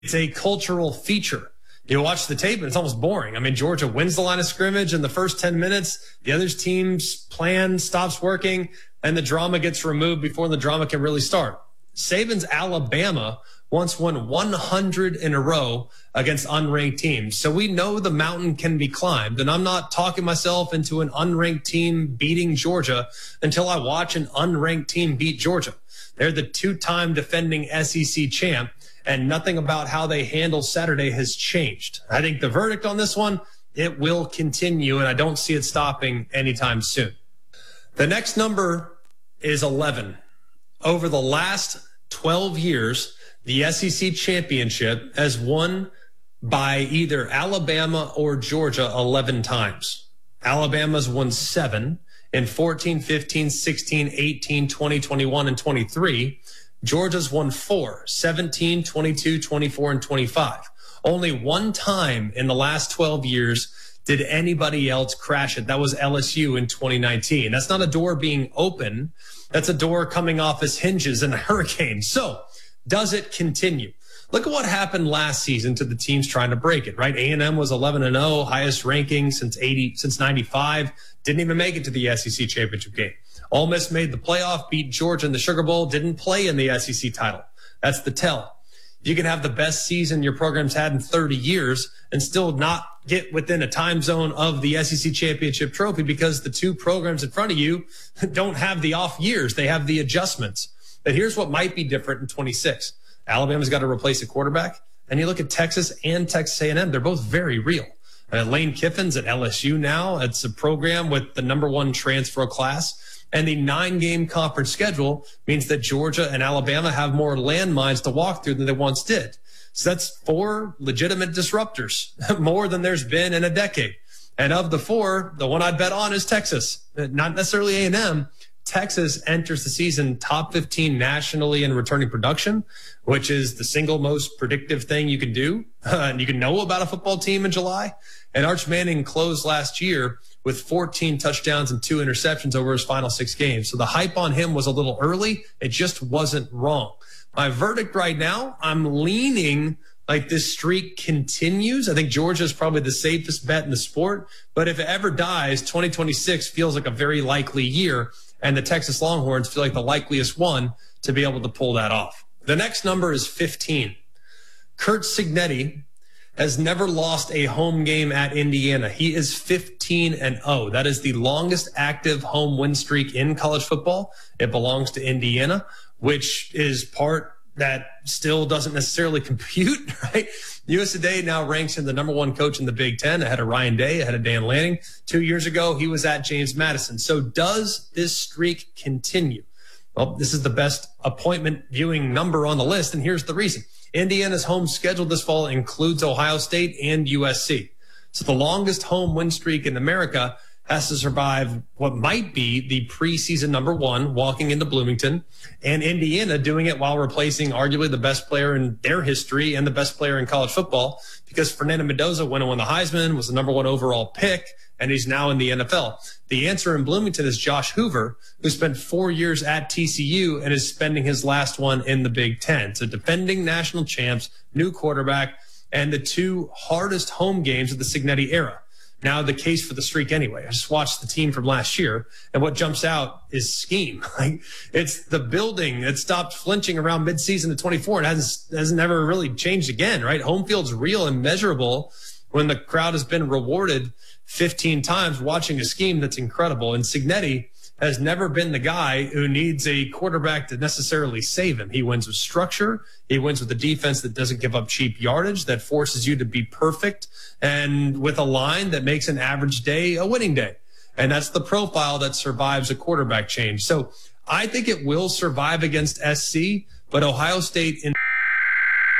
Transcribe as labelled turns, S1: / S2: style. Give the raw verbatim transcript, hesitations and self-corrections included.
S1: It's a cultural feature. You watch the tape and it's almost boring. I mean, Georgia wins the line of scrimmage in the first ten minutes. The other team's plan stops working and the drama gets removed before the drama can really start. Saban's Alabama once won one hundred in a row against unranked teams. So we know the mountain can be climbed. And I'm not talking myself into an unranked team beating Georgia until I watch an unranked team beat Georgia. They're the two-time defending S E C champ, and nothing about how they handle Saturday has changed. I think the verdict on this one, it will continue, and I don't see it stopping anytime soon. The next number is eleven. Over the last twelve years, the S E C championship has won by either Alabama or Georgia eleven times. Alabama's won seven in fourteen, fifteen, sixteen, eighteen, twenty, twenty-one, and twenty-three. Georgia's won four, seventeen, twenty-two, twenty-four, and twenty-five. Only one time in the last twelve years did anybody else crash it. That was L S U in twenty nineteen. That's not a door being open. That's a door coming off its hinges in a hurricane. So does it continue? Look at what happened last season to the teams trying to break it, right? A and M was eleven and oh, highest ranking since eighty, since ninety-five. Didn't even make it to the S E C championship game. Ole Miss made the playoff, beat Georgia in the Sugar Bowl, didn't play in the S E C title. That's the tell. You can have the best season your program's had in thirty years and still not get within a time zone of the S E C championship trophy because the two programs in front of you don't have the off years. They have the adjustments. But here's what might be different in twenty-six. Alabama's got to replace a quarterback. And you look at Texas and Texas A and M. They're both very real. Uh, Lane Kiffin's at L S U now. It's a program with the number one transfer class. And the nine-game conference schedule means that Georgia and Alabama have more landmines to walk through than they once did. So that's four legitimate disruptors, more than there's been in a decade. And of the four, the one I'd bet on is Texas, not necessarily A and M. Texas enters the season top fifteen nationally in returning production, which is the single most predictive thing you can do. Uh, and you can know about a football team in July. And Arch Manning closed last year with fourteen touchdowns and two interceptions over his final six games. So the hype on him was a little early. It just wasn't wrong. My verdict right now, I'm leaning like this streak continues. I think Georgia is probably the safest bet in the sport. But if it ever dies, twenty twenty-six feels like a very likely year. And the Texas Longhorns feel like the likeliest one to be able to pull that off. The next number is fifteen. Curt Cignetti has never lost a home game at Indiana. He is fifteen and oh. That is the longest active home win streak in college football. It belongs to Indiana, which is part that still doesn't necessarily compute, right? U S Today now ranks him the number one coach in the Big Ten, ahead of Ryan Day, ahead of Dan Lanning. Two years ago, he was at James Madison. So does this streak continue? Well, this is the best appointment viewing number on the list, and here's the reason. Indiana's home schedule this fall includes Ohio State and U S C. So the longest home win streak in America has to survive what might be the preseason number one, walking into Bloomington, and Indiana doing it while replacing arguably the best player in their history and the best player in college football, because Fernando Mendoza went and won the Heisman, was the number one overall pick, and he's now in the N F L. The answer in Bloomington is Josh Hoover, who spent four years at T C U and is spending his last one in the Big Ten. So defending national champs, new quarterback, and the two hardest home games of the Cignetti era. Now the case for the streak anyway. I just watched the team from last year, and what jumps out is scheme. Like, it's the building that stopped flinching around midseason of twenty-four and hasn't, hasn't never really changed again, right? Home field's real and measurable when the crowd has been rewarded fifteen times watching a scheme that's incredible. And Cignetti has never been the guy who needs a quarterback to necessarily save him. He wins with structure. He wins with a defense that doesn't give up cheap yardage, that forces you to be perfect, and with a line that makes an average day a winning day. And that's the profile that survives a quarterback change. So I think it will survive against S C, but Ohio State in